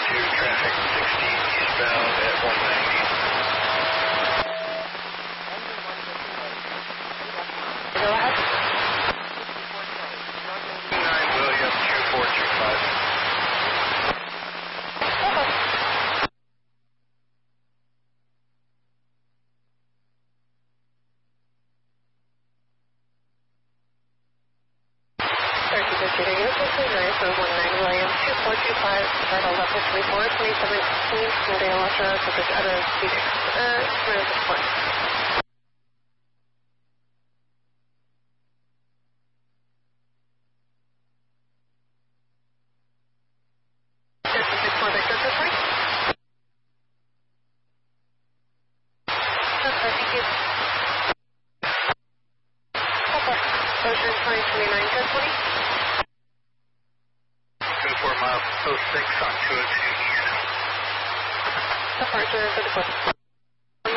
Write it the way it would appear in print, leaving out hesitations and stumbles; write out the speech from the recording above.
traffic 60 eastbound at 190. Go ahead. 9 William 2425. William 2425, start on level 34, 2017, Monday, Electra, subject out of Phoenix, Smyrna Support. Ocean 2029, 1020. 24 miles 06 on 202 east. Departure for the